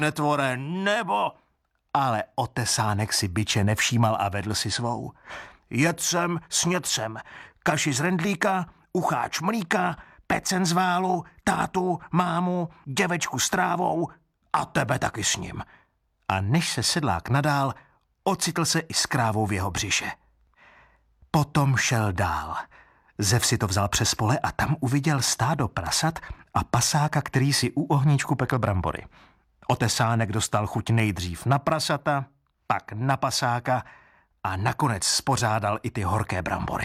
netvore, nebo... Ale otesánek si biče nevšímal a vedl si svou. Jet sem, sněd sem, kaši z rendlíka, ucháč mlíka, pecen z válu, tátu, mámu, děvečku s trávou a tebe taky s ním. A než se sedlák nadál, ocitl se i s krávou v jeho břiše. Potom šel dál. Zev si to vzal přes pole a tam uviděl stádo prasat a pasáka, který si u ohníčku pekl brambory. Otesánek dostal chuť nejdřív na prasata, pak na pasáka a nakonec spořádal i ty horké brambory.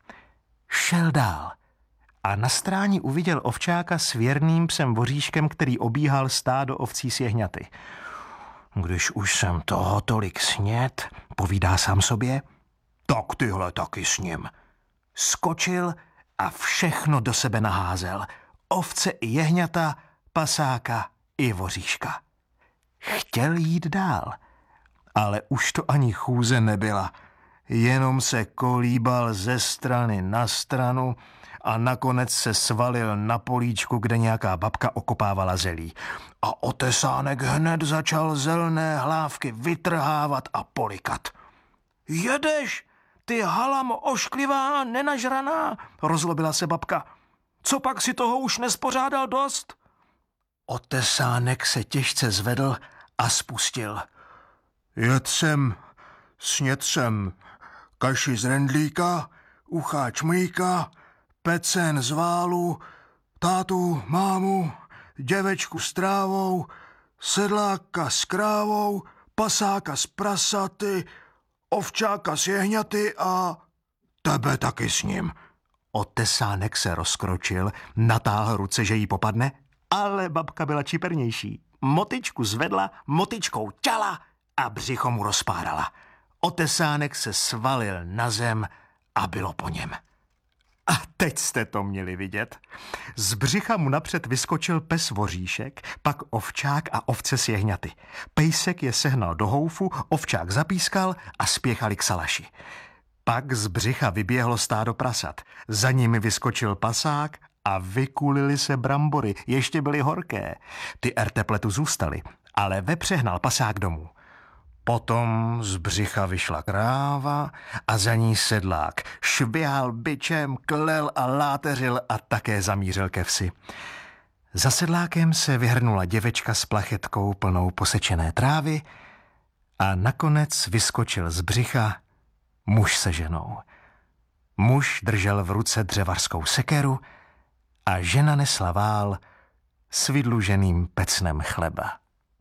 Šel dál a na stráni uviděl ovčáka s věrným psem Voříškem, který obíhal stádo ovcí s jehňaty. Když už jsem toho tolik sněd, povídá sám sobě, tak tyhle taky s ním. Skočil a všechno do sebe naházel. Ovce i jehňata, pasáka i Voříška. Chtěl jít dál, ale už to ani chůze nebyla. Jenom se kolíbal ze strany na stranu a nakonec se svalil na políčku, kde nějaká babka okopávala zelí. A otesánek hned začal zelné hlávky vytrhávat a polikat. Jedeš, ty halamo ošklivá, nenažraná, rozlobila se babka. Co pak si toho už nespořádal dost? Otesánek se těžce zvedl a spustil. Jet sem, sněd sem, kaši z rendlíka, ucháč mlíka, pecen z válu, tátu, mámu, děvečku s trávou, sedláka s krávou, pasáka s prasaty, ovčáka s jehňaty a tebe taky s ním. Otesánek se rozkročil, natáhl ruce, že jí popadne, ale babka byla čipernější. Motyčku zvedla, motyčkou ťala a břicho mu rozpárala. Otesánek se svalil na zem a bylo po něm. A teď jste to měli vidět. Z břicha mu napřed vyskočil pes Voříšek, pak ovčák a ovce s jehňaty. Pejsek je sehnal do houfu, ovčák zapískal a spěchali k salaši. Pak z břicha vyběhlo stádo prasat. Za nimi vyskočil pasák a vykulily se brambory. Ještě byly horké. Ty ertepletu zůstaly, ale vepřehnal pasák domů. Potom z břicha vyšla kráva a za ní sedlák. Švihal bičem, klel a láteřil a také zamířil ke vsi. Za sedlákem se vyhrnula děvečka s plachetkou plnou posečené trávy a nakonec vyskočil z břicha muž se ženou. Muž držel v ruce dřevařskou sekeru a žena nesla vál s vydluženým pecnem chleba.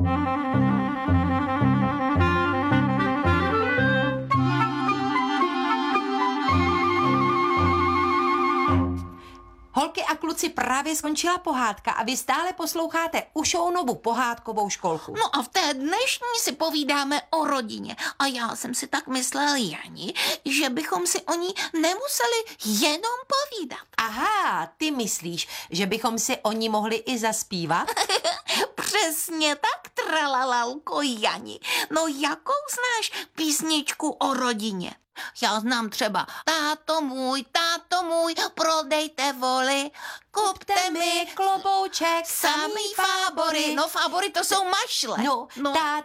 Holky a kluci, právě skončila pohádka a vy stále posloucháte Ušounovu pohádkovou školku. No a v té dnešní si povídáme o rodině. A já jsem si tak myslel, Jani, že bychom si o ní nemuseli jenom povídat. Aha, ty myslíš, že bychom si o ní mohli i zaspívat? Přesně tak, tralalalko, Jani. No jakou znáš písničku o rodině? Já znám třeba táto můj, prodejte voli, Kupte mi klobouček, samý fábory. No fábory to jsou mašle. No,